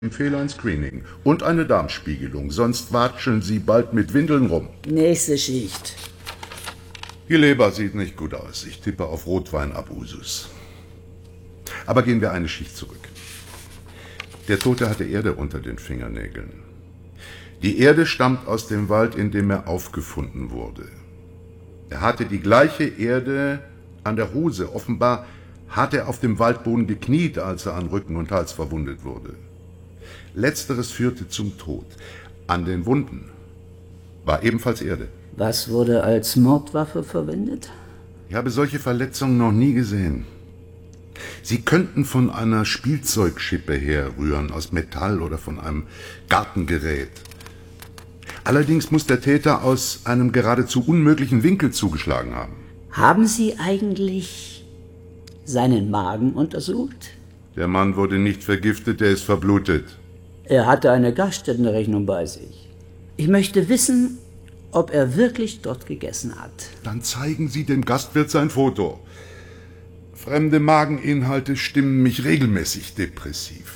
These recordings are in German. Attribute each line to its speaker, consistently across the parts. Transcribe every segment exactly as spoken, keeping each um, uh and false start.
Speaker 1: empfehle ein Screening und eine Darmspiegelung, sonst watscheln Sie bald mit Windeln rum.
Speaker 2: Nächste Schicht.
Speaker 1: Die Leber sieht nicht gut aus. Ich tippe auf Rotweinabusus. Aber gehen wir eine Schicht zurück. Der Tote hatte Erde unter den Fingernägeln. Die Erde stammt aus dem Wald, in dem er aufgefunden wurde. Er hatte die gleiche Erde an der Hose. Offenbar hat er auf dem Waldboden gekniet, als er an Rücken und Hals verwundet wurde. Letzteres führte zum Tod. An den Wunden war ebenfalls Erde.
Speaker 2: Was wurde als Mordwaffe verwendet?
Speaker 1: Ich habe solche Verletzungen noch nie gesehen. Sie könnten von einer Spielzeugschippe herrühren, aus Metall oder von einem Gartengerät. Allerdings muss der Täter aus einem geradezu unmöglichen Winkel zugeschlagen haben.
Speaker 2: Haben Sie eigentlich seinen Magen untersucht?
Speaker 1: Der Mann wurde nicht vergiftet, er ist verblutet.
Speaker 2: Er hatte eine Gaststättenrechnung bei sich. Ich möchte wissen, ob er wirklich dort gegessen hat.
Speaker 1: Dann zeigen Sie dem Gastwirt sein Foto. Fremde Mageninhalte stimmen mich regelmäßig depressiv.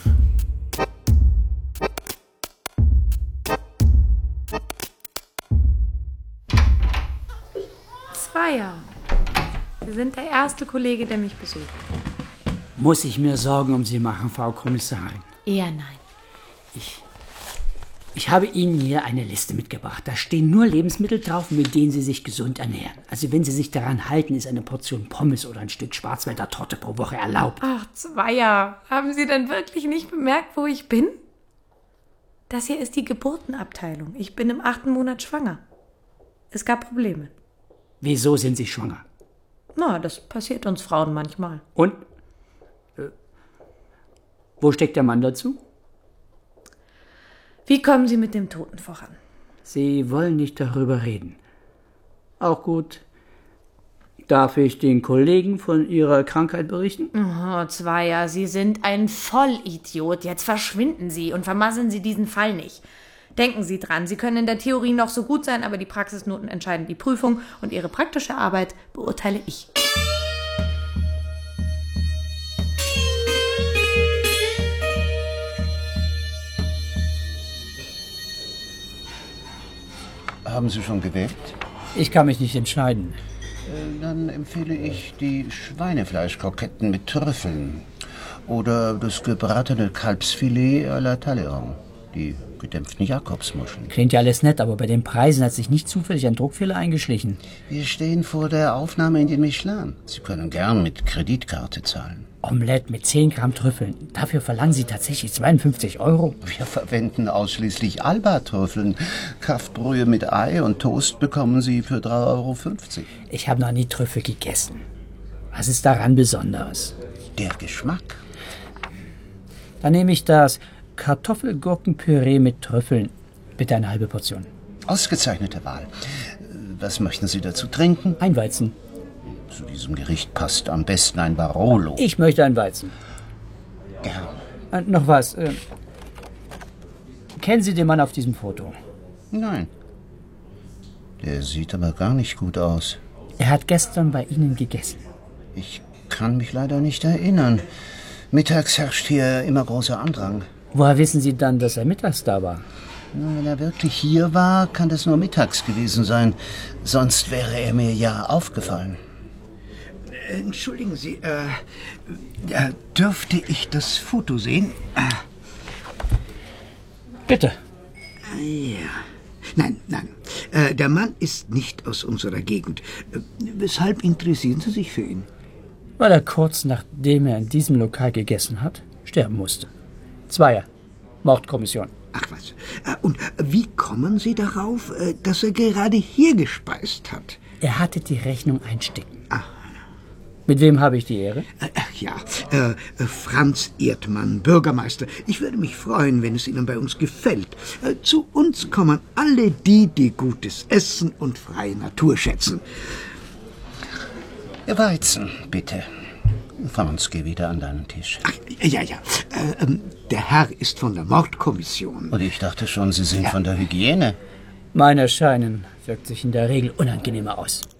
Speaker 3: Zweier. Sie sind der erste Kollege, der mich besucht.
Speaker 2: Muss ich mir Sorgen um Sie machen, Frau Kommissarin?
Speaker 3: Eher nein.
Speaker 2: Ich, ich habe Ihnen hier eine Liste mitgebracht. Da stehen nur Lebensmittel drauf, mit denen Sie sich gesund ernähren. Also wenn Sie sich daran halten, ist eine Portion Pommes oder ein Stück Schwarzwälder-Torte pro Woche erlaubt.
Speaker 3: Ach, Zweier. Haben Sie denn wirklich nicht bemerkt, wo ich bin? Das hier ist die Geburtenabteilung. Ich bin im achten Monat schwanger. Es gab Probleme.
Speaker 2: Wieso sind Sie schwanger?
Speaker 3: Na, das passiert uns Frauen manchmal.
Speaker 2: Und? Äh, wo steckt der Mann dazu?
Speaker 3: Wie kommen Sie mit dem Toten voran?
Speaker 2: Sie wollen nicht darüber reden. Auch gut. Darf ich den Kollegen von Ihrer Krankheit berichten?
Speaker 3: Oh, Zweier, Sie sind ein Vollidiot. Jetzt verschwinden Sie und vermasseln Sie diesen Fall nicht. Denken Sie dran, Sie können in der Theorie noch so gut sein, aber die Praxisnoten entscheiden die Prüfung und Ihre praktische Arbeit beurteile ich.
Speaker 4: Haben Sie schon gewählt?
Speaker 2: Ich kann mich nicht entscheiden.
Speaker 4: Äh, dann empfehle ich die Schweinefleischkroketten mit Trüffeln. Oder das gebratene Kalbsfilet à la Talleyrand. Die gedämpften Jakobsmuscheln.
Speaker 2: Klingt ja alles nett, aber bei den Preisen hat sich nicht zufällig ein Druckfehler eingeschlichen.
Speaker 4: Wir stehen vor der Aufnahme in den Michelin. Sie können gern mit Kreditkarte zahlen.
Speaker 2: Omelette mit zehn Gramm Trüffeln. Dafür verlangen Sie tatsächlich zweiundfünfzig Euro?
Speaker 4: Wir verwenden ausschließlich Alba-Trüffeln. Kraftbrühe mit Ei und Toast bekommen Sie für drei Euro fünfzig.
Speaker 2: Ich habe noch nie Trüffel gegessen. Was ist daran Besonderes?
Speaker 4: Der Geschmack.
Speaker 2: Dann nehme ich das Kartoffelgurkenpüree mit Trüffeln. Bitte eine halbe Portion.
Speaker 4: Ausgezeichnete Wahl. Was möchten Sie dazu trinken?
Speaker 2: Ein Weizen.
Speaker 4: Zu diesem Gericht passt am besten ein Barolo.
Speaker 2: Ich möchte ein Weizen.
Speaker 4: Gern.
Speaker 2: Und noch was. Äh, kennen Sie den Mann auf diesem Foto?
Speaker 4: Nein. Der sieht aber gar nicht gut aus.
Speaker 2: Er hat gestern bei Ihnen gegessen.
Speaker 4: Ich kann mich leider nicht erinnern. Mittags herrscht hier immer großer Andrang.
Speaker 2: Woher wissen Sie dann, dass er mittags da war?
Speaker 4: Na, wenn er wirklich hier war, kann das nur mittags gewesen sein. Sonst wäre er mir ja aufgefallen.
Speaker 5: Entschuldigen Sie, äh, äh, dürfte ich das Foto sehen? Äh,
Speaker 2: Bitte.
Speaker 5: ja. Nein, nein. Äh, der Mann ist nicht aus unserer Gegend. Äh, weshalb interessieren Sie sich für ihn?
Speaker 2: Weil er kurz nachdem er in diesem Lokal gegessen hat, sterben musste. Zweier. Mordkommission.
Speaker 5: Ach was. Äh, und wie kommen Sie darauf, äh, dass er gerade hier gespeist hat?
Speaker 2: Er hatte die Rechnung einstecken.
Speaker 5: Ach.
Speaker 2: Mit wem habe ich die Ehre?
Speaker 5: Äh, ach ja, äh, äh, Franz Erdmann, Bürgermeister. Ich würde mich freuen, wenn es Ihnen bei uns gefällt. Äh, zu uns kommen alle die, die gutes Essen und freie Natur schätzen.
Speaker 4: Weizen, bitte. Franz, geh wieder an deinen Tisch.
Speaker 5: Ach, ja, ja. Äh, ähm, der Herr ist von der Mordkommission.
Speaker 4: Und ich dachte schon, Sie sind ja von der Hygiene.
Speaker 2: Mein Erscheinen wirkt sich in der Regel unangenehmer aus.